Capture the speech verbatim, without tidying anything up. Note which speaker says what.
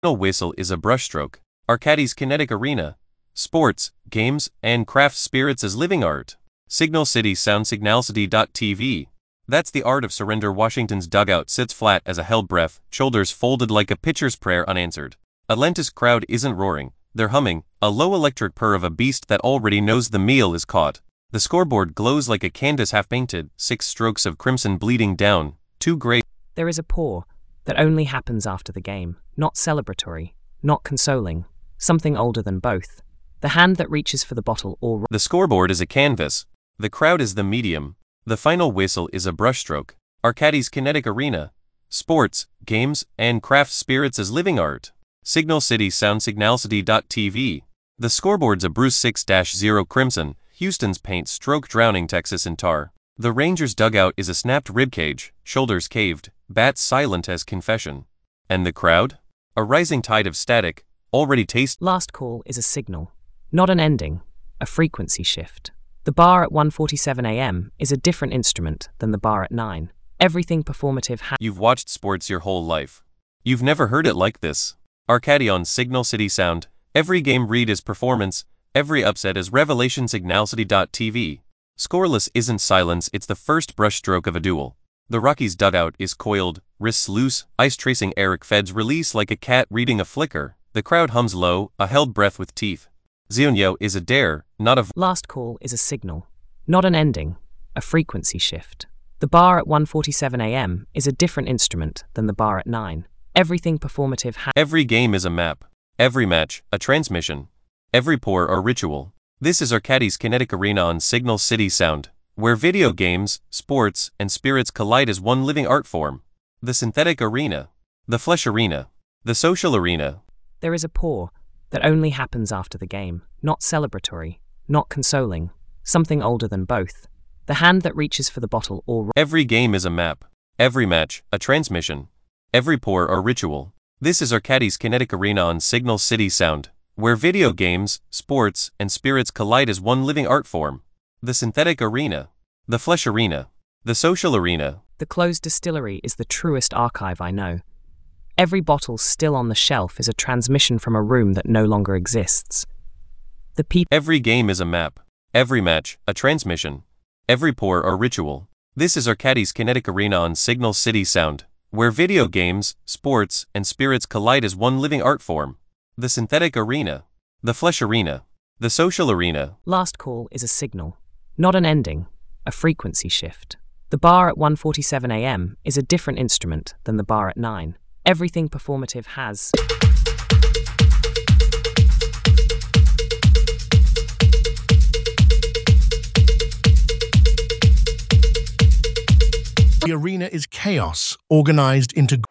Speaker 1: final whistle is a brushstroke. Arcadis Kinetic Arena. Sports, games, and craft spirits as living art. Signal City Sound Signalcity dot T V. That's the art of surrender. Washington's dugout sits flat as a held breath, shoulders folded like a pitcher's prayer unanswered. Atlanta's crowd isn't roaring, they're humming, a low electric purr of a beast that already knows the meal is caught. The scoreboard glows like a canvas half-painted, six strokes of crimson bleeding down, two gray.
Speaker 2: There is a pour that only happens after the game, not celebratory, not consoling, something older than both. The hand that reaches for the bottle or...
Speaker 1: The scoreboard is a canvas. The crowd is the medium. The final whistle is a brushstroke. Arcadis Kinetic Arena. Sports, games, and craft spirits as living art. Signal City Sound Signalcity dot T V. The scoreboard's a Bruce six dash zero crimson, Houston's paint stroke drowning Texas in tar. The Rangers' dugout is a snapped ribcage, shoulders caved, bats silent as confession. And the crowd? A rising tide of static, already taste.
Speaker 2: Last call is a signal, not an ending, a frequency shift. The bar at one forty-seven a m is a different instrument than the bar at nine. Everything performative ha-
Speaker 1: You've watched sports your whole life. You've never heard it like this. Arcadi on Signal City Sound. Every game read is performance, every upset is revelation. Signalcity dot T V. Scoreless isn't silence, it's the first brushstroke of a duel. The Rockies' dugout is coiled, wrists loose, ice tracing Eric Fed's release like a cat reading a flicker. The crowd hums low, a held breath with teeth. Zionyo is a dare, not a...
Speaker 2: Last call is a signal, not an ending, a frequency shift. The bar at one forty-seven a m is a different instrument than the bar at nine. Everything performative ha-
Speaker 1: Every game is a map. Every match, a transmission. Every pour or ritual. This is Arcadis Kinetic Arena on Signal City Sound, where video games, sports, and spirits collide as one living art form. The synthetic arena. The flesh arena. The social arena.
Speaker 2: There is a pour that only happens after the game, not celebratory, not consoling, something older than both. The hand that reaches for the bottle or...
Speaker 1: Every game is a map. Every match, a transmission. Every pour or ritual. This is Arcadis Kinetic Arena on Signal City Sound, where video games, sports, and spirits collide as one living art form. The synthetic arena. The flesh arena. The social arena.
Speaker 2: The closed distillery is the truest archive I know. Every bottle still on the shelf is a transmission from a room that no longer exists. The people...
Speaker 1: Every game is a map. Every match, a transmission. Every pour or ritual. This is Arcadis Kinetic Arena on Signal City Sound, where video games, sports, and spirits collide as one living art form. The synthetic arena. The flesh arena. The social arena.
Speaker 2: Last call is a signal, not an ending, a frequency shift. The bar at one forty-seven a m is a different instrument than the bar at nine. Everything performative has...
Speaker 3: The arena is chaos, organized into